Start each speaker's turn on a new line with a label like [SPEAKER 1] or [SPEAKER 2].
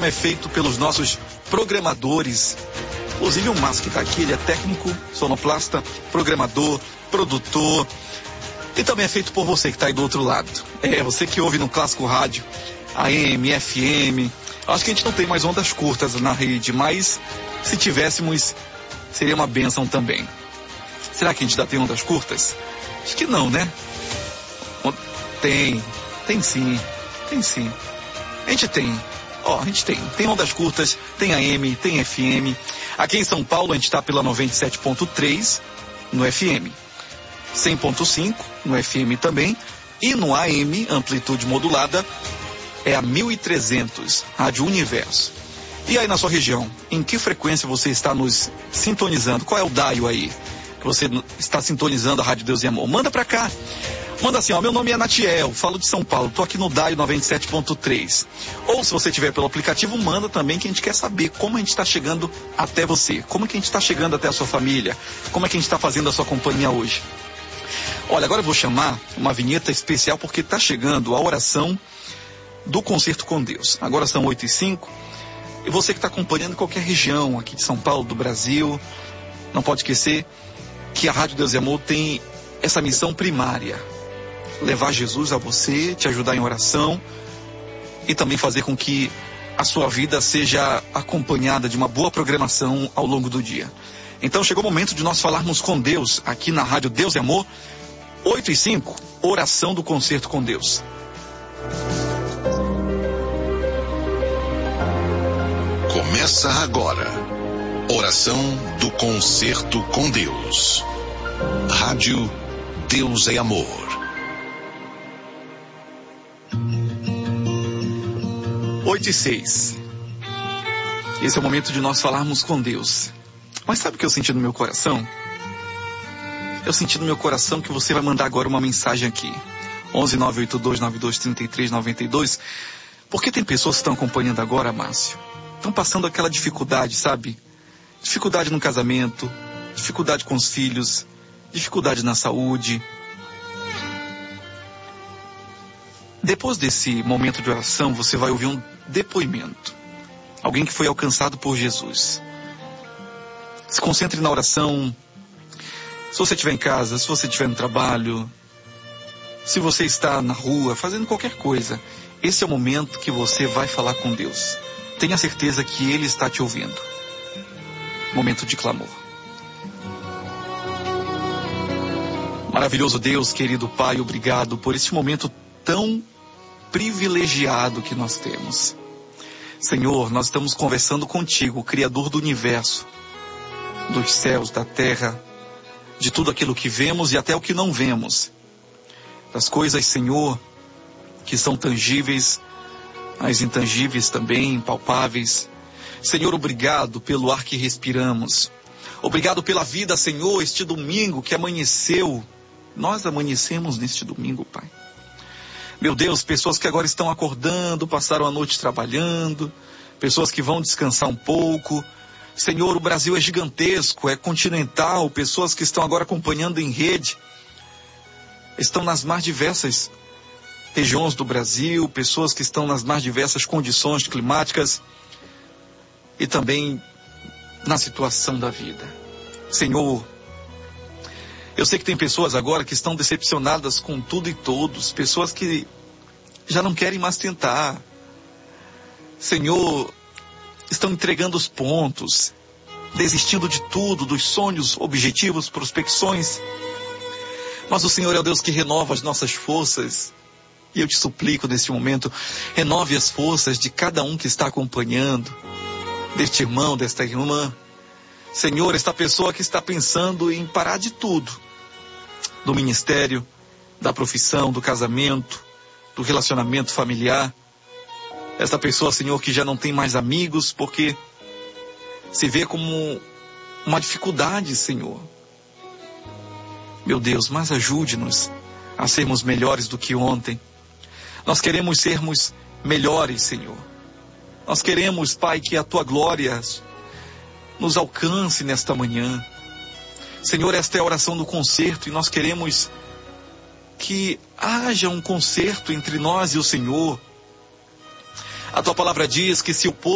[SPEAKER 1] programa é feito pelos nossos programadores. Inclusive o Márcio que está aqui, ele é técnico, sonoplasta, programador, produtor. E também é feito por você que está aí do outro lado. Você que ouve no Clássico Rádio, AM, FM. Acho que a gente não tem mais ondas curtas na rede, mas se tivéssemos, seria uma bênção também. Será que a gente ainda tem ondas curtas? Acho que não, né? Tem sim. A gente tem. A gente tem ondas curtas, tem AM, tem FM. Aqui em São Paulo a gente está pela 97.3 no FM, 100.5 no FM também, e no AM, amplitude modulada, é a 1300, Rádio Universo. E aí na sua região, em que frequência você está nos sintonizando? Qual é o dial aí que você está sintonizando a Rádio Deus e Amor? Manda pra cá. Manda assim, meu nome é Natiel, falo de São Paulo, tô aqui no DAIO 97.3. Ou se você tiver pelo aplicativo, manda também, que a gente quer saber como a gente está chegando até você, como que a gente está chegando até a sua família, como é que a gente está fazendo a sua companhia hoje. Olha, agora eu vou chamar uma vinheta especial, porque está chegando a oração do Concerto com Deus. Agora são 8h05, e você que está acompanhando em qualquer região aqui de São Paulo, do Brasil, não pode esquecer que a Rádio Deus e Amor tem essa missão primária: levar Jesus a você, te ajudar em oração e também fazer com que a sua vida seja acompanhada de uma boa programação ao longo do dia. Então chegou o momento de nós falarmos com Deus aqui na Rádio Deus e Amor. 8h05, oração do Concerto com Deus.
[SPEAKER 2] Começa agora, oração do Concerto com Deus. Rádio Deus é Amor.
[SPEAKER 1] 8h06. Esse é o momento de nós falarmos com Deus. Mas sabe o que eu senti no meu coração? Eu senti no meu coração que você vai mandar agora uma mensagem aqui. 11982923392. Porque tem pessoas que estão acompanhando agora, Márcio, estão passando aquela dificuldade, sabe? Dificuldade no casamento, dificuldade com os filhos, dificuldade na saúde. Depois desse momento de oração, você vai ouvir um depoimento. Alguém que foi alcançado por Jesus. Se concentre na oração. Se você estiver em casa, se você estiver no trabalho, se você está na rua, fazendo qualquer coisa, esse é o momento que você vai falar com Deus. Tenha certeza que Ele está te ouvindo. Momento de clamor. Maravilhoso Deus, querido Pai, obrigado por esse momento tão privilegiado que nós temos. Senhor, nós estamos conversando contigo, o Criador do universo, dos céus, da terra, de tudo aquilo que vemos e até o que não vemos. Das coisas, Senhor, que são tangíveis, as intangíveis também, impalpáveis. Senhor, obrigado pelo ar que respiramos. Obrigado pela vida, Senhor, este domingo que amanheceu. Nós amanhecemos neste domingo, Pai. Meu Deus, pessoas que agora estão acordando, passaram a noite trabalhando, pessoas que vão descansar um pouco. Senhor, o Brasil é gigantesco, é continental, pessoas que estão agora acompanhando em rede, estão nas mais diversas regiões do Brasil, pessoas que estão nas mais diversas condições climáticas e também na situação da vida. Senhor, eu sei que tem pessoas agora que estão decepcionadas com tudo e todos, pessoas que já não querem mais tentar. Senhor, estão entregando os pontos, desistindo de tudo, dos sonhos, objetivos, prospecções. Mas o Senhor é o Deus que renova as nossas forças. E eu te suplico nesse momento, renove as forças de cada um que está acompanhando, deste irmão, desta irmã. Senhor, esta pessoa que está pensando em parar de tudo, do ministério, da profissão, do casamento, do relacionamento familiar. Esta pessoa, Senhor, que já não tem mais amigos, porque se vê como uma dificuldade, Senhor. Meu Deus, mas ajude-nos a sermos melhores do que ontem. Nós queremos sermos melhores, Senhor. Nós queremos, Pai, que a Tua glória nos alcance nesta manhã. Senhor, esta é a oração do concerto e nós queremos que haja um concerto entre nós e o Senhor. A Tua palavra diz que se o povo